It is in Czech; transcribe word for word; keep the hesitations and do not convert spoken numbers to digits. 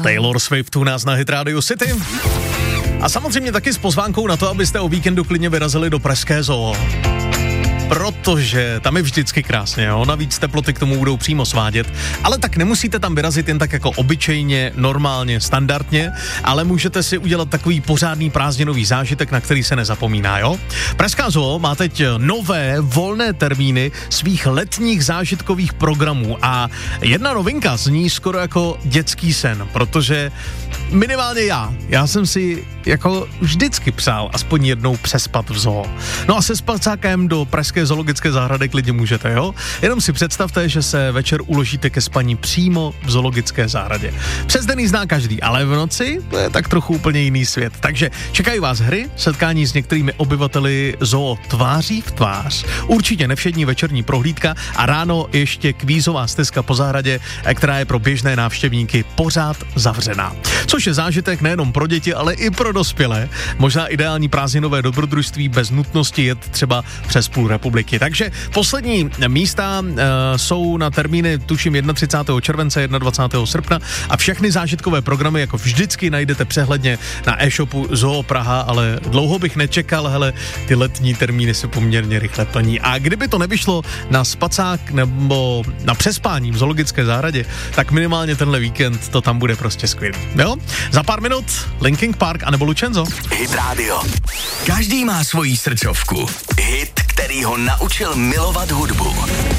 Taylor Swift u nás na Hit Radio City. A samozřejmě taky s pozvánkou na to, abyste o víkendu klidně vyrazili do Pražské zoo. Protože tam je vždycky krásně, jo? Navíc teploty k tomu budou přímo svádět, ale tak nemusíte tam vyrazit jen tak jako obyčejně, normálně, standardně, ale můžete si udělat takový pořádný prázdninový zážitek, na který se nezapomíná, jo? Pražská zoo má teď nové volné termíny svých letních zážitkových programů a jedna novinka zní skoro jako dětský sen, protože minimálně já, já jsem si jako vždycky přál aspoň jednou přespat v zoo. No a se spacákem do Pražské zoologické zahrady klidně můžete, jo? Jenom si představte, že se večer uložíte ke spaní přímo v zoologické zahradě. Přes den ji zná každý, ale v noci to je tak trochu úplně jiný svět. Takže čekají vás hry, setkání s některými obyvateli zoo tváří v tvář, určitě nevšední večerní prohlídka a ráno ještě kvízová stezka po zahradě, která je pro běžné návštěvníky pořád zavřená. Což je zážitek nejenom pro děti, ale i pro dospělé. Možná ideální prázdninové dobrodružství bez nutnosti jet třeba přes půl republiky. Takže poslední místa uh, jsou na termíny tuším třicátého prvního července, dvacátého prvního srpna a všechny zážitkové programy jako vždycky najdete přehledně na e-shopu Zoo Praha, ale dlouho bych nečekal, hele, ty letní termíny se poměrně rychle plní. A kdyby to nevyšlo na spacák nebo na přespání v zoologické zahradě, tak minimálně tenhle víkend to tam bude prostě skvělý. Jo? Za pár minut Linkin Park anebo Lucenzo. Hit Radio. Každý má svoji srdcovku. Hit, který ho naučil milovat hudbu.